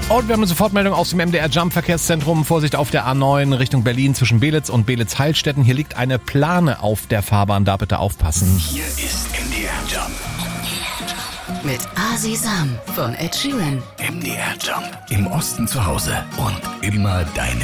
Und wir haben eine Sofortmeldung aus dem MDR Jump Verkehrszentrum. Vorsicht auf der A9 Richtung Berlin zwischen Belitz und Belitz-Heilstätten. Hier liegt eine Plane auf der Fahrbahn, da bitte aufpassen. Hier ist MDR Jump. Mit Asisam von Ed Sheeran. MDR Jump. Im Osten zu Hause und immer deine